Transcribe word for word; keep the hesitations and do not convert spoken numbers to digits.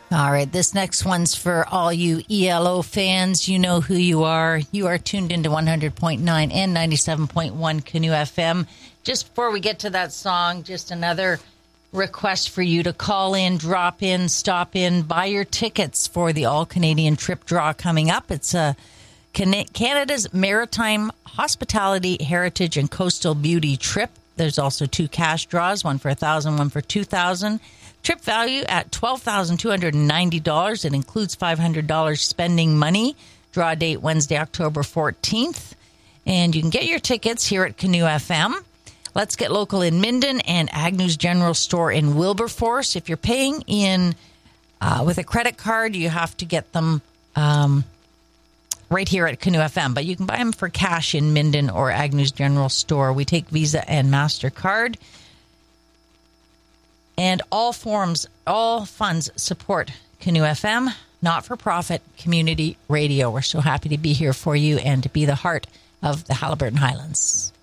All right, this next one's for all you E L O fans. You know who you are. You are tuned into one hundred point nine and ninety-seven point one Canoe F M. Just before we get to that song, just another request for you to call in, drop in, stop in, buy your tickets for the All-Canadian Trip Draw coming up. It's a Canada's Maritime Hospitality, Heritage, and Coastal Beauty trip. There's also two cash draws, one for one thousand dollars, one for two thousand dollars. Trip value at twelve thousand two hundred ninety dollars. It includes five hundred dollars spending money. Draw date Wednesday, October fourteenth. And you can get your tickets here at Canoe F M. Let's Get Local in Minden and Agnew's General Store in Wilberforce. If you're paying in uh, with a credit card, you have to get them um, right here at Canoe F M. But you can buy them for cash in Minden or Agnew's General Store. We take Visa and MasterCard. And all forms, all funds support Canoe F M, not-for-profit community radio. We're so happy to be here for you and to be the heart of the Haliburton Highlands.